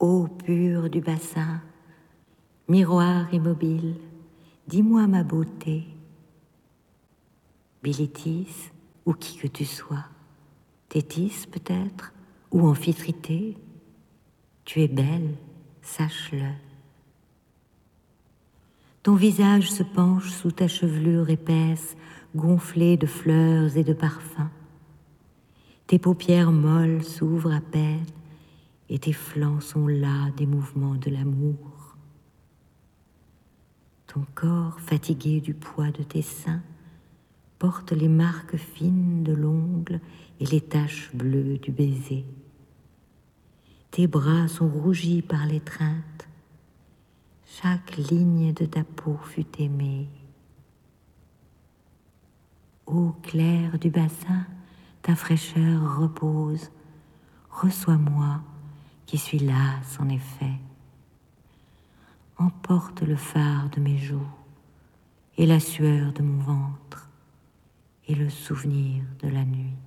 Eau pure du bassin, miroir immobile, dis-moi ma beauté. Bilitis, ou qui que tu sois, Thétis peut-être, ou Amphitrité, tu es belle, sache-le. Ton visage se penche sous ta chevelure épaisse, gonflée de fleurs et de parfums. Tes paupières molles s'ouvrent à peine, et tes flancs sont las des mouvements de l'amour. Ton corps, fatigué du poids de tes seins, porte les marques fines de l'ongle et les taches bleues du baiser. Tes bras sont rougis par l'étreinte. Chaque ligne de ta peau fut aimée. Eau claire du bassin, ta fraîcheur repose. Reçois-moi, qui suis lasse en effet. Emporte le phare de mes joues et la sueur de mon ventre et le souvenir de la nuit.